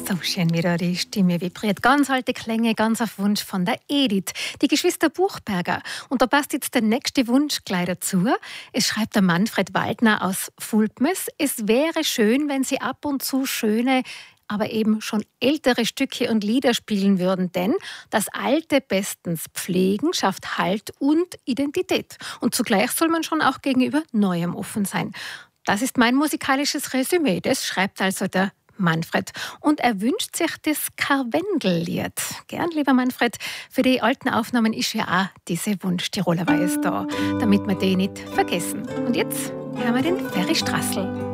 So schön wieder die Stimme vibriert. Ganz alte Klänge, ganz auf Wunsch von der Edith, die Geschwister Buchberger. Und da passt jetzt der nächste Wunsch gleich dazu. Es schreibt der Manfred Waldner aus Fulpmes. Es wäre schön, wenn Sie ab und zu schöne, aber eben schon ältere Stücke und Lieder spielen würden, denn das Alte bestens pflegen schafft Halt und Identität. Und zugleich soll man schon auch gegenüber Neuem offen sein. Das ist mein musikalisches Resümee. Das schreibt also der Manfred. Und er wünscht sich das Karwendel-Lied. Gern, lieber Manfred, für die alten Aufnahmen ist ja auch diese Wunsch-Tiroler Weiß da, damit wir die nicht vergessen. Und jetzt hören wir den Ferry Strassel.